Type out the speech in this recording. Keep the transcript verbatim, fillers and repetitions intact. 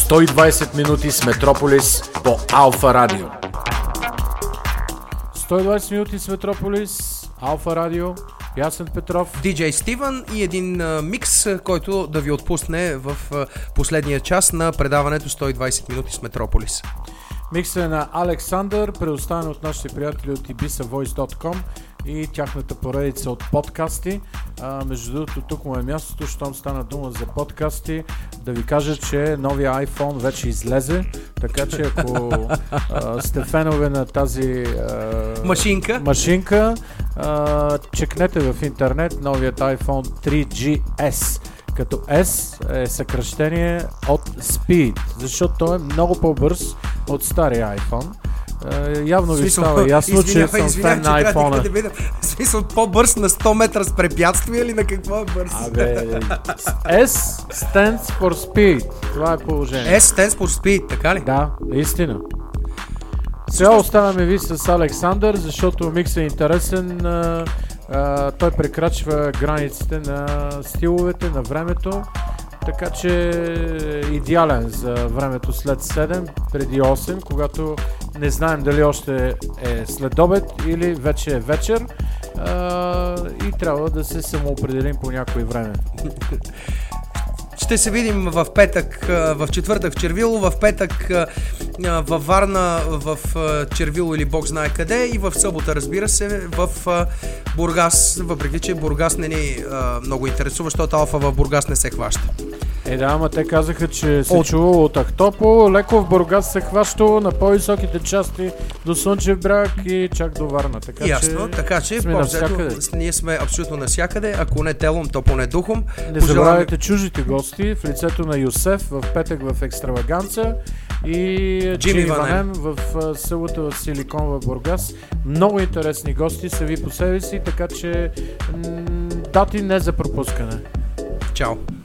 сто и двайсет минути с Метрополис по Алфа Радио. сто и двайсет минути с Метрополис, Алфа Радио, Ясен Петров, диджей Стивън и един а, микс, който да ви отпусне в а, последния час на предаването сто и двайсет минути с Метрополис. Миксът е на Александър, предоставен от нашите приятели от Ibiza Voice точка com и тяхната поредица от подкасти. А, между другото, тук му е мястото, щом стана дума за подкасти, да ви кажа, че новия iPhone вече излезе, така че ако а, сте фенове на тази а, машинка, машинка а, чекнете в интернет новият iPhone три джи ес, като S е съкръщение от Speed, защото той е много по-бърз от стария iPhone. Uh, явно ви става ясно, извиня, че съм извиня, фен на iPhone. Да видя, в смисъл по-бърз на сто метра с препятствие или на какво е бърз? Абе, S stands for speed. Това е положение. S stands for speed, така ли? Да, наистина. Сега оставяме ви с Александър, защото микс е интересен. Uh, uh, той прекрачва границите на стиловете, на времето. Така че е идеален за времето след седем, преди осем, когато не знаем дали още е след обед или вече е вечер а, и трябва да се самоопределим по някое време. Ще се видим в петък, в четвъртък в Червило, в петък във Варна, в Червило или Бог знае къде, и в събота, разбира се, в Бургас, въпреки че Бургас не ни много интересува, защото Алфа в Бургас не се хваща. Е да, ама те казаха, че се от... чува от Ахтопол, леко в Бургас се хваща на по-високите части до Слънчев бряг и чак до Варна. Така Ясно, че така че сме навсякъде. Ние сме абсолютно навсякъде, ако не телом, то поне духом. Не забравяйте чужите гости в лицето на Юсеф в петък в Екстраваганца и Джими Ванем в селото в Силикон в Бургас. Много интересни гости са ви по себе си, така че м- дати не за пропускане. Чао!